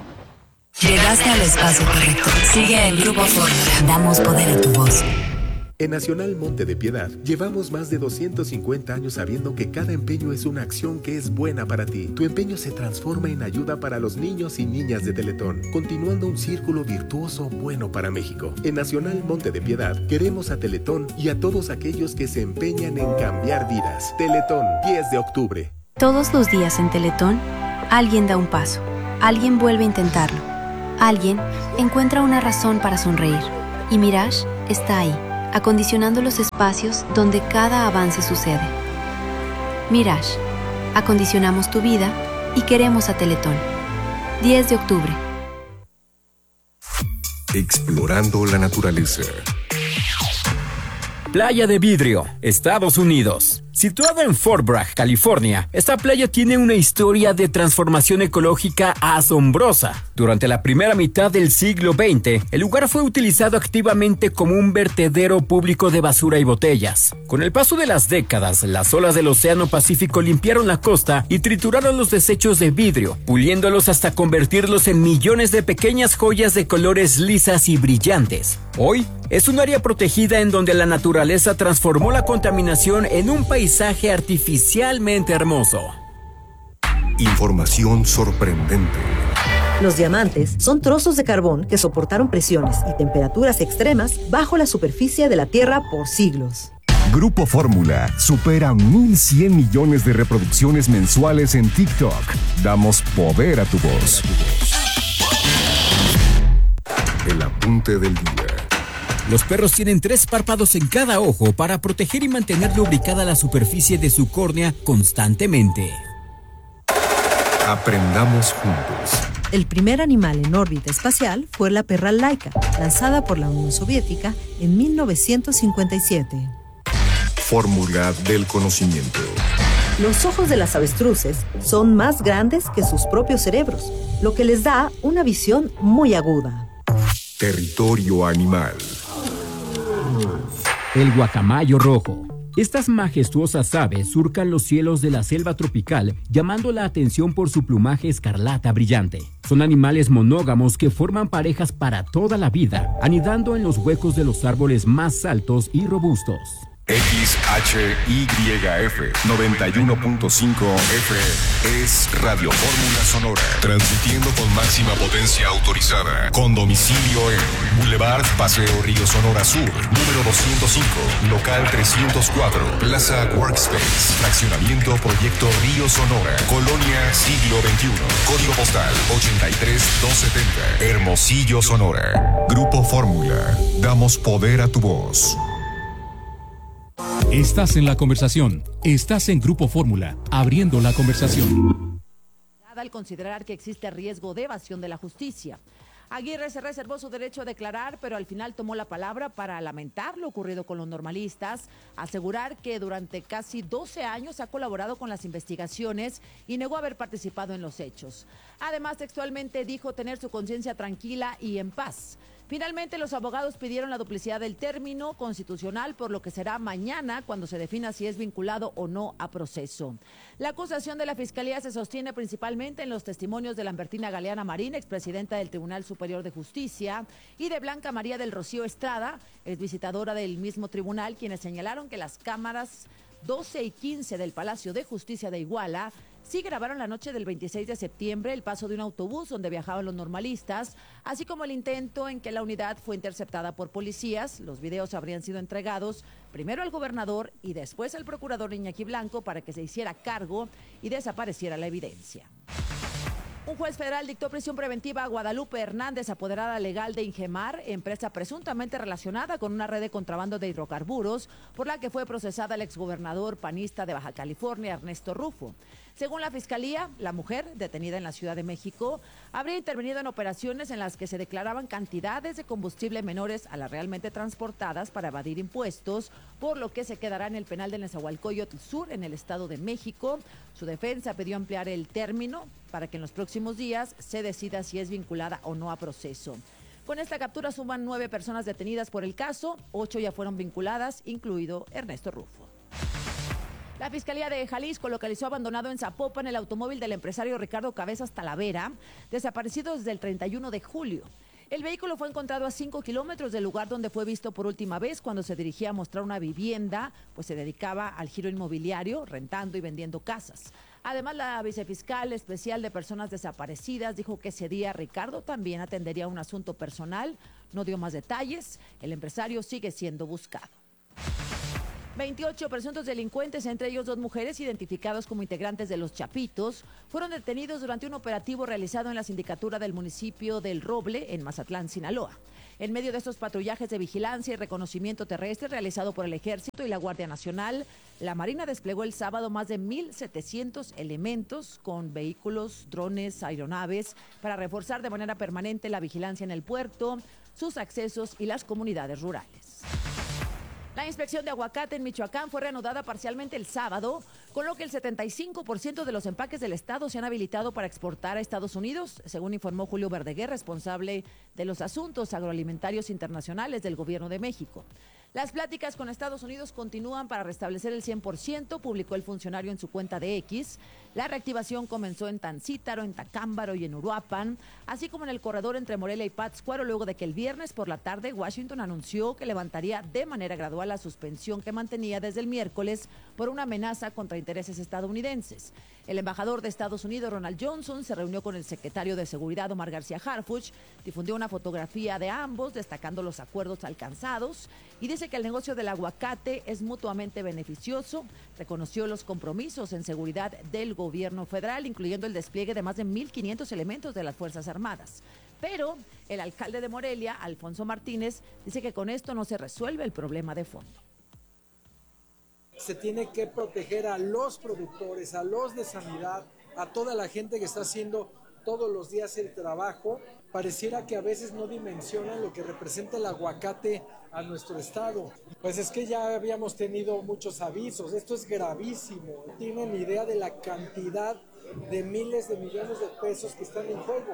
Llegaste al espacio correcto. Sigue el Grupo Fórmula. Damos poder a tu voz.
En Nacional Monte de Piedad, llevamos más de doscientos cincuenta años sabiendo que cada empeño es una acción que es buena para ti. Tu empeño se transforma en ayuda para los niños y niñas de Teletón, continuando un círculo virtuoso bueno para México. En Nacional Monte de Piedad, queremos a Teletón y a todos aquellos que se empeñan en cambiar vidas. Teletón, diez de octubre.
Todos los días en Teletón, alguien da un paso, alguien vuelve a intentarlo, alguien encuentra una razón para sonreír. Y Mirage está ahí, acondicionando los espacios donde cada avance sucede. Mirage, acondicionamos tu vida y queremos a Teletón. diez de octubre.
Explorando la naturaleza.
Playa de Vidrio, Estados Unidos. Situada en Fort Bragg, California, esta playa tiene una historia de transformación ecológica asombrosa. Durante la primera mitad del siglo veinte, el lugar fue utilizado activamente como un vertedero público de basura y botellas. Con el paso de las décadas, las olas del Océano Pacífico limpiaron la costa y trituraron los desechos de vidrio, puliéndolos hasta convertirlos en millones de pequeñas joyas de colores lisas y brillantes. Hoy, es un área protegida en donde la naturaleza transformó la contaminación en un paisaje artificialmente hermoso.
Información sorprendente.
Los diamantes son trozos de carbón que soportaron presiones y temperaturas extremas bajo la superficie de la Tierra por siglos.
Grupo Fórmula supera mil cien millones de reproducciones mensuales en TikTok. Damos poder a tu voz. El apunte del día.
Los perros tienen tres párpados en cada ojo para proteger y mantener lubricada la superficie de su córnea constantemente.
Aprendamos juntos.
El primer animal en órbita espacial fue la perra Laika, lanzada por la Unión Soviética en mil novecientos cincuenta y siete.
Fórmula del conocimiento.
Los ojos de las avestruces son más grandes que sus propios cerebros, lo que les da una visión muy aguda.
Territorio animal.
El guacamayo rojo. Estas majestuosas aves surcan los cielos de la selva tropical, llamando la atención por su plumaje escarlata brillante. Son animales monógamos que forman parejas para toda la vida, anidando en los huecos de los árboles más altos y robustos.
X H Y F noventa y uno punto cinco F M es Radio Fórmula Sonora, transmitiendo con máxima potencia autorizada, con domicilio en Boulevard Paseo Río Sonora Sur, número doscientos cinco, local trescientos cuatro, Plaza Workspace, fraccionamiento Proyecto Río Sonora, Colonia Siglo veintiuno, código postal ochenta y tres doscientos setenta, Hermosillo, Sonora. Grupo Fórmula, damos poder a tu voz.
Estás en la conversación. Estás en Grupo Fórmula, abriendo la conversación.
Al considerar que existe riesgo de evasión de la justicia. Aguirre se reservó su derecho a declarar, pero al final tomó la palabra para lamentar lo ocurrido con los normalistas, asegurar que durante casi doce años ha colaborado con las investigaciones y negó haber participado en los hechos. Además, textualmente dijo tener su conciencia tranquila y en paz. Finalmente, los abogados pidieron la duplicidad del término constitucional, por lo que será mañana cuando se defina si es vinculado o no a proceso. La acusación de la Fiscalía se sostiene principalmente en los testimonios de Lambertina Galeana Marín, expresidenta del Tribunal Superior de Justicia, y de Blanca María del Rocío Estrada, exvisitadora del mismo tribunal, quienes señalaron que las cámaras doce y quince del Palacio de Justicia de Iguala sí grabaron la noche del veintiséis de septiembre el paso de un autobús donde viajaban los normalistas, así como el intento en que la unidad fue interceptada por policías. Los videos habrían sido entregados primero al gobernador y después al procurador Iñaki Blanco para que se hiciera cargo y desapareciera la evidencia. Un juez federal dictó prisión preventiva a Guadalupe Hernández, apoderada legal de Ingemar, empresa presuntamente relacionada con una red de contrabando de hidrocarburos, por la que fue procesada el exgobernador panista de Baja California, Ernesto Rufo. Según la Fiscalía, la mujer, detenida en la Ciudad de México, habría intervenido en operaciones en las que se declaraban cantidades de combustible menores a las realmente transportadas para evadir impuestos, por lo que se quedará en el penal de Nezahualcóyotl Sur, en el Estado de México. Su defensa pidió ampliar el término para que en los próximos días se decida si es vinculada o no a proceso. Con esta captura suman nueve personas detenidas por el caso, ocho ya fueron vinculadas, incluido Ernesto Rufo. La Fiscalía de Jalisco localizó abandonado en Zapopan el automóvil del empresario Ricardo Cabezas Talavera, desaparecido desde el treinta y uno de julio. El vehículo fue encontrado a cinco kilómetros del lugar donde fue visto por última vez cuando se dirigía a mostrar una vivienda, pues se dedicaba al giro inmobiliario, rentando y vendiendo casas. Además, la vicefiscal especial de personas desaparecidas dijo que ese día Ricardo también atendería un asunto personal. No dio más detalles. El empresario sigue siendo buscado. veintiocho presuntos delincuentes, entre ellos dos mujeres identificados como integrantes de los Chapitos, fueron detenidos durante un operativo realizado en la sindicatura del municipio del Roble, en Mazatlán, Sinaloa. En medio de estos patrullajes de vigilancia y reconocimiento terrestre realizado por el Ejército y la Guardia Nacional, la Marina desplegó el sábado más de mil setecientos elementos con vehículos, drones, aeronaves, para reforzar de manera permanente la vigilancia en el puerto, sus accesos y las comunidades rurales. La inspección de aguacate en Michoacán fue reanudada parcialmente el sábado, con lo que el setenta y cinco por ciento de los empaques del estado se han habilitado para exportar a Estados Unidos, según informó Julio Verdeguer, responsable de los asuntos agroalimentarios internacionales del Gobierno de México. Las pláticas con Estados Unidos continúan para restablecer el cien por ciento, publicó el funcionario en su cuenta de X. La reactivación comenzó en Tancítaro, en Tacámbaro y en Uruapan, así como en el corredor entre Morelia y Pátzcuaro, luego de que el viernes por la tarde Washington anunció que levantaría de manera gradual la suspensión que mantenía desde el miércoles por una amenaza contra intereses estadounidenses. El embajador de Estados Unidos, Ronald Johnson, se reunió con el secretario de Seguridad, Omar García Harfuch, difundió una fotografía de ambos, destacando los acuerdos alcanzados, y dice que el negocio del aguacate es mutuamente beneficioso. Reconoció los compromisos en seguridad del gobierno federal, incluyendo el despliegue de más de mil quinientos elementos de las Fuerzas Armadas. Pero el alcalde de Morelia, Alfonso Martínez, dice que con esto no se resuelve el problema de fondo.
Se tiene que proteger a los productores, a los de sanidad, a toda la gente que está haciendo todos los días el trabajo. Pareciera que a veces no dimensionan lo que representa el aguacate a nuestro estado. Pues es que ya habíamos tenido muchos avisos, esto es gravísimo. No tienen idea de la cantidad de miles de millones de pesos que están en juego.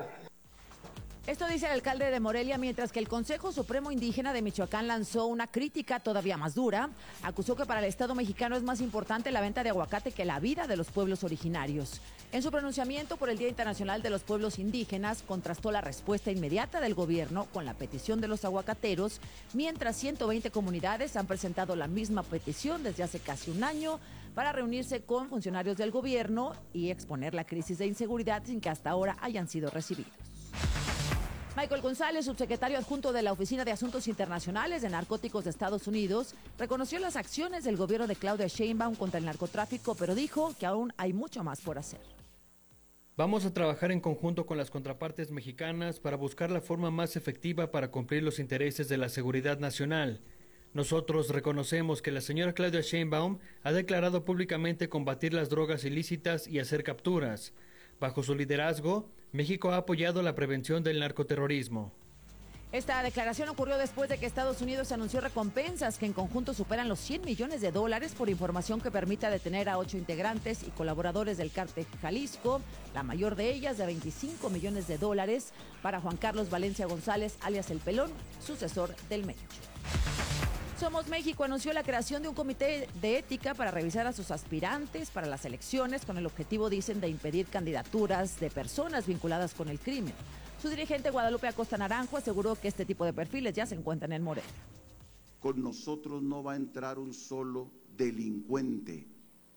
Esto dice el alcalde de Morelia, mientras que el Consejo Supremo Indígena de Michoacán lanzó una crítica todavía más dura. Acusó que para el Estado mexicano es más importante la venta de aguacate que la vida de los pueblos originarios. En su pronunciamiento por el Día Internacional de los Pueblos Indígenas, contrastó la respuesta inmediata del gobierno con la petición de los aguacateros, mientras ciento veinte comunidades han presentado la misma petición desde hace casi un año para reunirse con funcionarios del gobierno y exponer la crisis de inseguridad sin que hasta ahora hayan sido recibidos. Michael González, subsecretario adjunto de la Oficina de Asuntos Internacionales de Narcóticos de Estados Unidos, reconoció las acciones del gobierno de Claudia Sheinbaum contra el narcotráfico, pero dijo que aún hay mucho más por hacer.
Vamos a trabajar en conjunto con las contrapartes mexicanas para buscar la forma más efectiva para cumplir los intereses de la seguridad nacional. Nosotros reconocemos que la señora Claudia Sheinbaum ha declarado públicamente combatir las drogas ilícitas y hacer capturas. Bajo su liderazgo, México ha apoyado la prevención del narcoterrorismo.
Esta declaración ocurrió después de que Estados Unidos anunció recompensas que en conjunto superan los cien millones de dólares por información que permita detener a ocho integrantes y colaboradores del cártel Jalisco, la mayor de ellas de veinticinco millones de dólares para Juan Carlos Valencia González, alias El Pelón, sucesor del Mencho. Somos México anunció la creación de un comité de ética para revisar a sus aspirantes para las elecciones con el objetivo, dicen, de impedir candidaturas de personas vinculadas con el crimen. Su dirigente Guadalupe Acosta Naranjo aseguró que este tipo de perfiles ya se encuentran en Morelia.
Con nosotros no va a entrar un solo delincuente,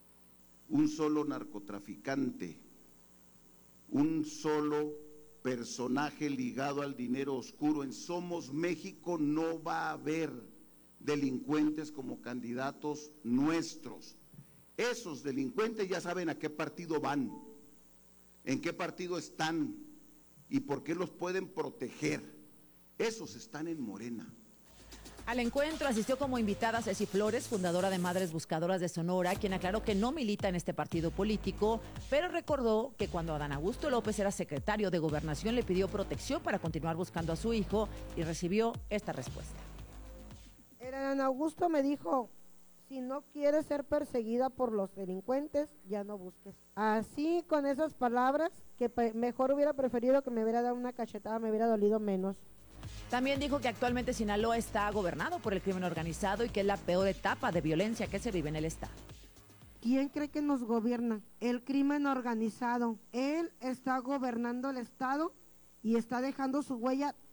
un solo narcotraficante, un solo personaje ligado al dinero oscuro. En Somos México no va a haber delincuentes como candidatos nuestros. Esos delincuentes ya saben a qué partido van, en qué partido están y por qué los pueden proteger. Esos están en Morena.
Al encuentro asistió como invitada Ceci Flores, fundadora de Madres Buscadoras de Sonora, quien aclaró que no milita en este partido político, pero recordó que cuando Adán Augusto López era secretario de Gobernación le pidió protección para continuar buscando a su hijo y recibió esta respuesta.
Adán Augusto me dijo, si no quieres ser perseguida por los delincuentes, ya no busques. Así, con esas palabras, que mejor hubiera preferido que me hubiera dado una cachetada, me hubiera dolido menos.
También dijo que actualmente Sinaloa está gobernado por el crimen organizado y que es la peor etapa de violencia que se vive en el estado.
¿Quién cree que nos gobierna? El crimen organizado. Él está gobernando el estado y está dejando su huella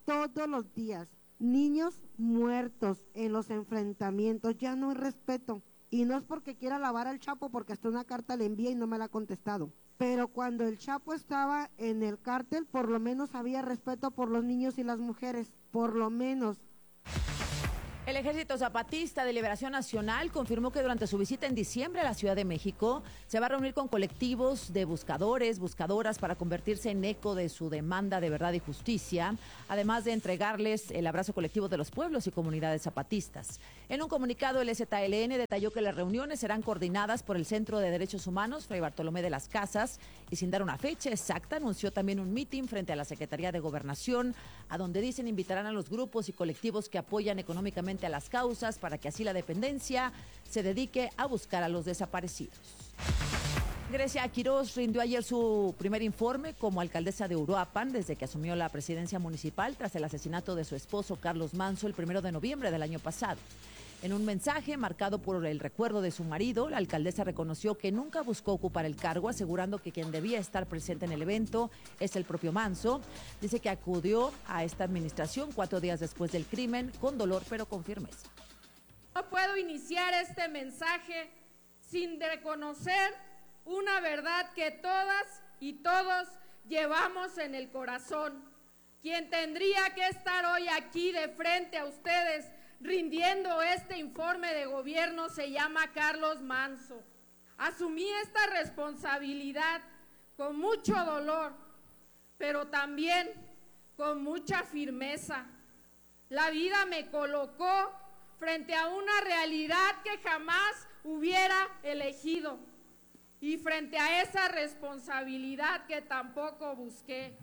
todos los días. Niños muertos en los enfrentamientos, ya no hay respeto. Y no es porque quiera alabar al Chapo, porque hasta una carta le envié y no me la ha contestado. Pero cuando el Chapo estaba en el cártel, por lo menos había respeto por los niños y las mujeres, por lo menos.
El Ejército Zapatista de Liberación Nacional confirmó que durante su visita en diciembre a la Ciudad de México se va a reunir con colectivos de buscadores, buscadoras para convertirse en eco de su demanda de verdad y justicia, además de entregarles el abrazo colectivo de los pueblos y comunidades zapatistas. En un comunicado, el Z L N detalló que las reuniones serán coordinadas por el Centro de Derechos Humanos Fray Bartolomé de las Casas y, sin dar una fecha exacta, anunció también un mitin frente a la Secretaría de Gobernación, a donde dicen invitarán a los grupos y colectivos que apoyan económicamente a las causas para que así la dependencia se dedique a buscar a los desaparecidos. Grecia Quirós rindió ayer su primer informe como alcaldesa de Uruapan desde que asumió la presidencia municipal tras el asesinato de su esposo Carlos Manso el primero de noviembre del año pasado. En un mensaje marcado por el recuerdo de su marido, la alcaldesa reconoció que nunca buscó ocupar el cargo, asegurando que quien debía estar presente en el evento es el propio Manso. Dice que acudió a esta administración cuatro días después del crimen, con dolor pero con firmeza.
No puedo iniciar este mensaje sin reconocer una verdad que todas y todos llevamos en el corazón. Quien tendría que estar hoy aquí de frente a ustedes rindiendo este informe de gobierno se llama Carlos Manso. Asumí esta responsabilidad con mucho dolor, pero también con mucha firmeza. La vida me colocó frente a una realidad que jamás hubiera elegido y frente a esa responsabilidad que tampoco busqué.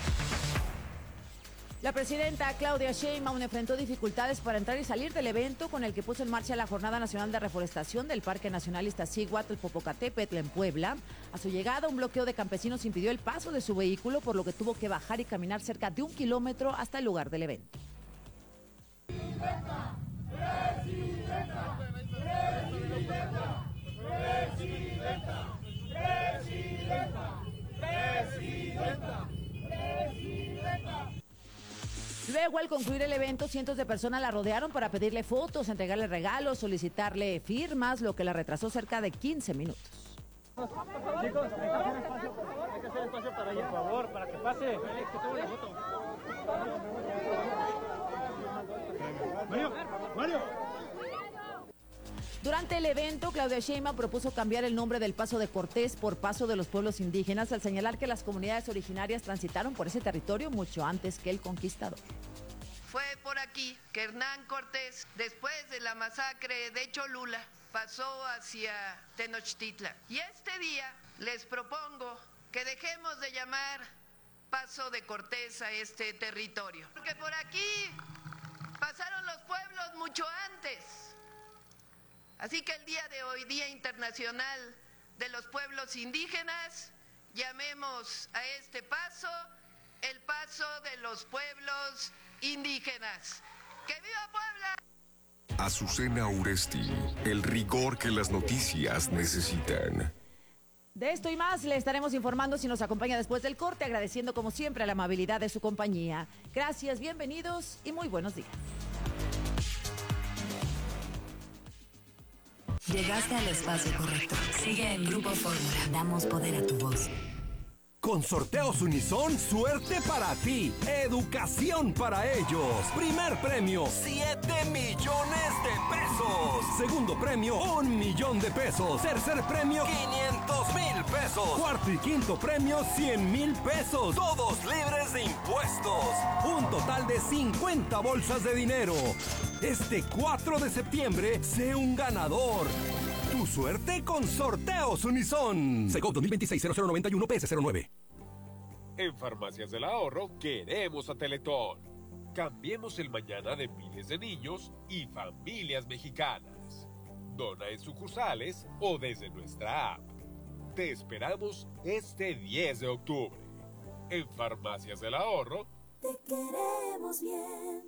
La presidenta Claudia Sheinbaum enfrentó dificultades para entrar y salir del evento con el que puso en marcha la Jornada Nacional de Reforestación del Parque Nacional Iztaccíhuatl-Popocatépetl en Puebla. A su llegada, un bloqueo de campesinos impidió el paso de su vehículo, por lo que tuvo que bajar y caminar cerca de un kilómetro hasta el lugar del evento.
Presidenta, presidenta, presidenta, presidenta, presidenta, presidenta, presidenta.
Luego, al concluir el evento, cientos de personas la rodearon para pedirle fotos, entregarle regalos, solicitarle firmas, lo que la retrasó cerca de quince minutos.
Chicos, hay que hacer espacio, hay que hacer espacio para ella, por favor, para que pase. Mario, Mario.
Durante el evento, Claudia Sheinbaum propuso cambiar el nombre del Paso de Cortés por Paso de los Pueblos Indígenas, al señalar que las comunidades originarias transitaron por ese territorio mucho antes que el conquistador.
Fue por aquí que Hernán Cortés, después de la masacre de Cholula, pasó hacia Tenochtitlan. Y este día les propongo que dejemos de llamar Paso de Cortés a este territorio, porque por aquí pasaron los pueblos mucho antes. Así que el día de hoy, Día Internacional de los Pueblos Indígenas, llamemos a este paso el Paso de los Pueblos Indígenas. ¡Que viva Puebla!
Azucena Uresti, el rigor que las noticias necesitan.
De esto y más le estaremos informando si nos acompaña después del corte, agradeciendo como siempre la amabilidad de su compañía. Gracias, bienvenidos y muy buenos días.
Llegaste al espacio correcto. Sigue en Grupo Fórmula. Damos poder a tu voz.
Con Sorteos Unison, suerte para ti, educación para ellos. Primer premio, siete millones de pesos. Segundo premio, un millón de pesos. Tercer premio, quinientos mil pesos. Cuarto y quinto premio, cien mil pesos. Todos libres de impuestos. Un total de cincuenta bolsas de dinero. Este cuatro de septiembre, sé un ganador. Tu suerte con Sorteos Unison. Segov dos mil veintiséis cero cero noventa y uno P S cero nueve.
En Farmacias del Ahorro queremos a Teletón. Cambiemos el mañana de miles de niños y familias mexicanas. Dona en sucursales o desde nuestra app. Te esperamos este diez de octubre. En Farmacias del Ahorro
te queremos bien.
En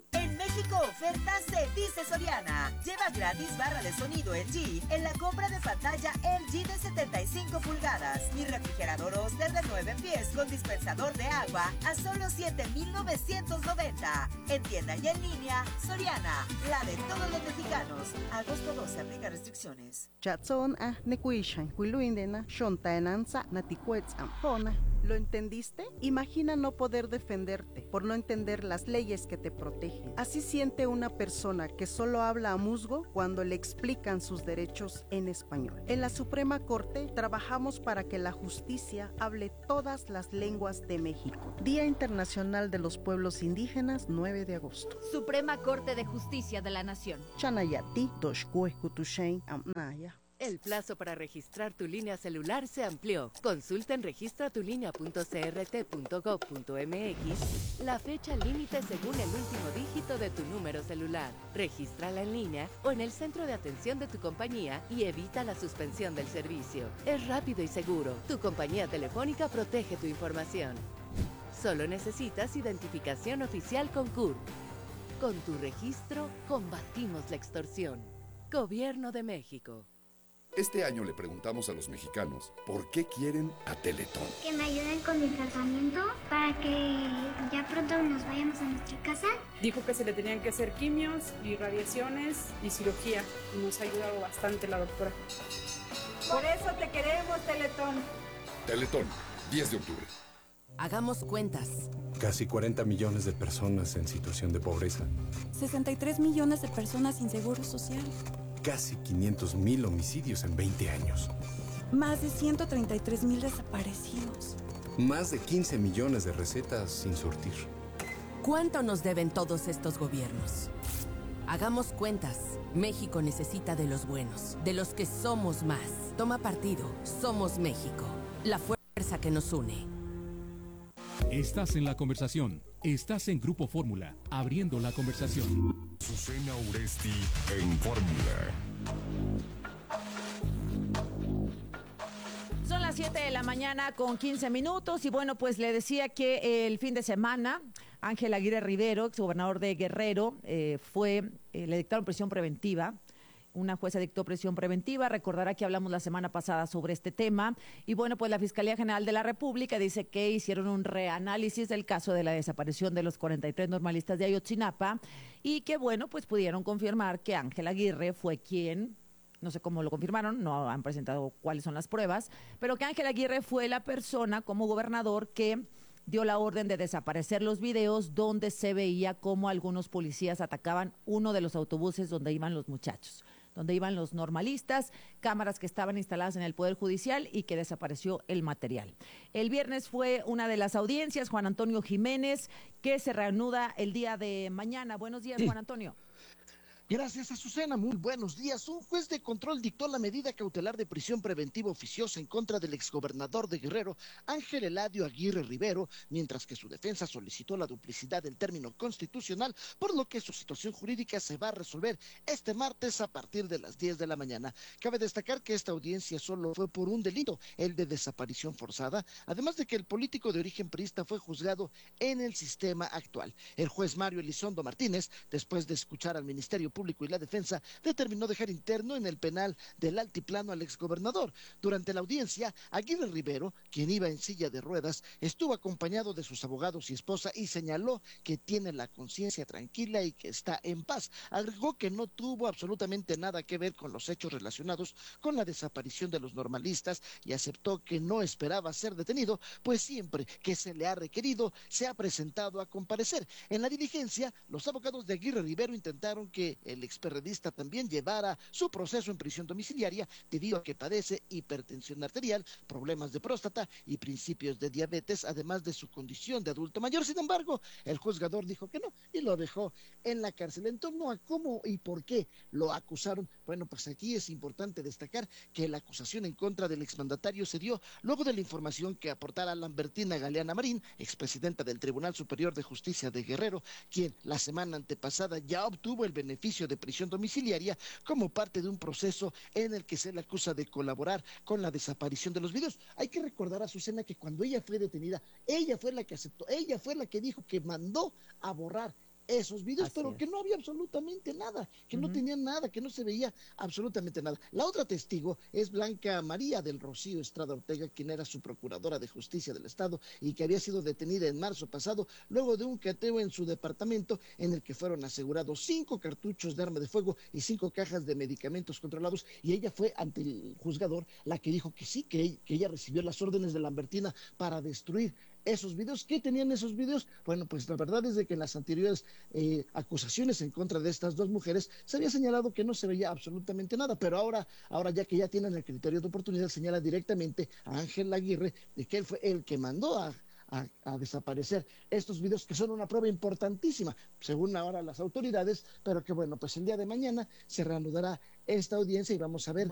México oferta se dice Soriana. Lleva gratis barra de sonido L G en la compra de pantalla L G de setenta y cinco pulgadas y refrigerador Oster de nueve pies con dispensador de agua a solo siete mil novecientos noventa. En tienda y en línea, Soriana, la de todos los mexicanos. Agosto doce, aplica restricciones.
Chatson a nekuishan, kuiluindena, shontaenanza, naticuetz ampona. ¿Lo entendiste? Imagina no poder defenderte por no entender las leyes que te protegen. Así siente una persona que solo habla a musgo cuando le explican sus derechos en español. En la Suprema Corte trabajamos para que la justicia hable todas las lenguas de México. Día Internacional de los Pueblos Indígenas, nueve de agosto.
Suprema Corte de Justicia de la Nación.
Chanayati, Doshkue, Kutushain, Amnaya.
El plazo para registrar tu línea celular se amplió. Consulta en registratulinea punto c r t punto gov punto m x la fecha límite según el último dígito de tu número celular. Regístrala en línea o en el centro de atención de tu compañía y evita la suspensión del servicio. Es rápido y seguro. Tu compañía telefónica protege tu información. Solo necesitas identificación oficial con C U R. Con tu registro, combatimos la extorsión. Gobierno de México.
Este año le preguntamos a los mexicanos por qué quieren a Teletón.
Que me ayuden con mi tratamiento para que ya pronto nos vayamos a nuestra casa.
Dijo que se le tenían que hacer quimios y radiaciones y cirugía y nos ha ayudado bastante la doctora.
Por eso te queremos, Teletón.
Teletón, diez de octubre.
Hagamos cuentas.
Casi cuarenta millones de personas en situación de pobreza.
sesenta y tres millones de personas sin seguro social.
Casi quinientos mil homicidios en veinte años.
Más de ciento treinta y tres mil desaparecidos.
Más de quince millones de recetas sin surtir.
¿Cuánto nos deben todos estos gobiernos? Hagamos cuentas. México necesita de los buenos, de los que somos más. Toma partido. Somos México. La fuerza que nos une.
Estás en la conversación. Estás en Grupo Fórmula, abriendo la conversación.
Susana Uresti en Fórmula.
Son las siete de la mañana con quince minutos y bueno, pues le decía que el fin de semana Ángel Aguirre Rivero, exgobernador de Guerrero, eh, fue, eh, le dictaron prisión preventiva. Una jueza dictó prisión preventiva. Recordará que hablamos la semana pasada sobre este tema. Y bueno, pues la Fiscalía General de la República dice que hicieron un reanálisis del caso de la desaparición de los cuarenta y tres normalistas de Ayotzinapa y que bueno, pues pudieron confirmar que Ángel Aguirre fue quien, no sé cómo lo confirmaron, no han presentado cuáles son las pruebas, pero que Ángel Aguirre fue la persona como gobernador que dio la orden de desaparecer los videos donde se veía cómo algunos policías atacaban uno de los autobuses donde iban los muchachos, donde iban los normalistas, cámaras que estaban instaladas en el Poder Judicial y que desapareció el material. El viernes fue una de las audiencias, Juan Antonio Jiménez, que se reanuda el día de mañana. Buenos días, Juan Antonio.
Gracias, Azucena. Muy buenos días. Un juez de control dictó la medida cautelar de prisión preventiva oficiosa en contra del exgobernador de Guerrero, Ángel Eladio Aguirre Rivero, mientras que su defensa solicitó la duplicidad del término constitucional, por lo que su situación jurídica se va a resolver este martes a partir de las diez de la mañana. Cabe destacar que esta audiencia solo fue por un delito, el de desaparición forzada, además de que el político de origen priista fue juzgado en el sistema actual. El juez Mario Elizondo Martínez, después de escuchar al Ministerio Público y la defensa, determinó dejar interno en el penal del Altiplano al exgobernador. Durante la audiencia, Aguirre Rivero, quien iba en silla de ruedas, estuvo acompañado de sus abogados y esposa y señaló que tiene la conciencia tranquila y que está en paz. Agregó que no tuvo absolutamente nada que ver con los hechos relacionados con la desaparición de los normalistas y aceptó que no esperaba ser detenido, pues siempre que se le ha requerido se ha presentado a comparecer. En la diligencia, los abogados de Aguirre Rivero intentaron que el experredista también llevara su proceso en prisión domiciliaria debido a que padece hipertensión arterial, problemas de próstata y principios de diabetes, además de su condición de adulto mayor. Sin embargo, el juzgador dijo que no y lo dejó en la cárcel. En torno a cómo y por qué lo acusaron, bueno, pues aquí es importante destacar que la acusación en contra del exmandatario se dio luego de la información que aportara Lambertina Galeana Marín, expresidenta del Tribunal Superior de Justicia de Guerrero, quien la semana antepasada ya obtuvo el beneficio de prisión domiciliaria como parte de un proceso en el que se le acusa de colaborar con la desaparición de los videos. Hay que recordar a Azucena que cuando ella fue detenida, ella fue la que aceptó, ella fue la que dijo que mandó a borrar esos videos,
Así
pero
es.
que no había absolutamente nada, que
Ujú.
no tenían nada, que no se veía absolutamente nada. La otra testigo es Blanca María del Rocío Estrada Ortega, quien era su procuradora de justicia del Estado y que había sido detenida en marzo pasado luego de un cateo en su departamento en el que fueron asegurados cinco cartuchos de arma de fuego y cinco cajas de medicamentos controlados, y ella fue ante el juzgador la que dijo que sí, que, que ella recibió las órdenes de Lambertina para destruir esos videos. ¿Qué tenían esos videos? Bueno, pues la verdad es de que en las anteriores eh, acusaciones en contra de estas dos mujeres se había señalado que no se veía absolutamente nada, pero ahora, ahora ya que ya tienen el criterio de oportunidad, señala directamente a Ángel Aguirre de que él fue el que mandó a A, a desaparecer estos videos, que son una prueba importantísima, según ahora las autoridades, pero que bueno, pues el día de mañana se reanudará esta audiencia y vamos a ver